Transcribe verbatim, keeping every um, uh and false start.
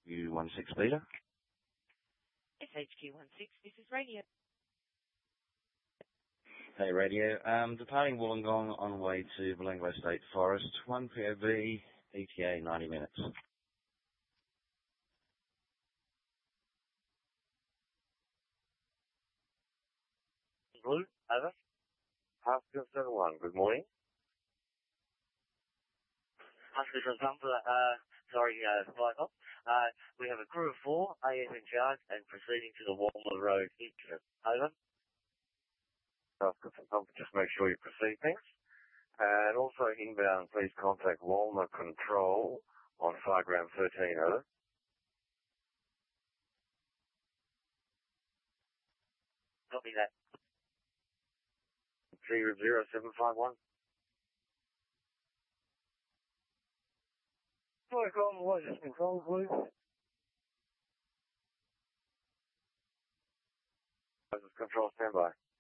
U one six Beta. S H Q one six, this is radio. Hey, radio. Um, departing Wollongong on way to Malengo State Forest, one P O V, E T A ninety minutes. Blue, over. Pascal seven one, good morning. Pascal from Tumblr, uh, sorry, uh, flight off. Uh, we have a crew of four, A S in charge, and proceeding to the Walmer Road incident. Over. Pascal from Tumblr, just make sure you proceed, thanks. And also inbound, please contact Walmer Control on Fireground thirteen, over. Copy that. zero zero seven five one. Fireground, what is control, please? This is control, standby.